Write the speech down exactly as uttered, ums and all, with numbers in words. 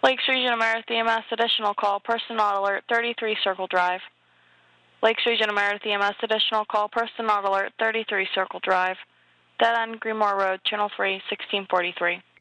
Lakes Region America E M S additional call, person not alert, thirty-three Circle Drive. Lakes Region America E M S additional call, person not alert, thirty-three Circle Drive. Dead end, Greenmore Road, Channel three, sixteen forty-three.